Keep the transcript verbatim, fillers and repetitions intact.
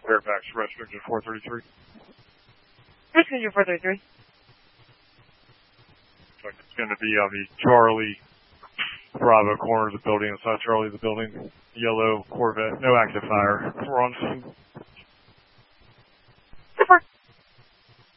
Fairfax, Rescue Engine four thirty-three. Rescue Engine four thirty-three. Looks like it's going to be on the Charlie Bravo corner of the building, inside Charlie the building. Yellow Corvette, no active fire. We're on scene.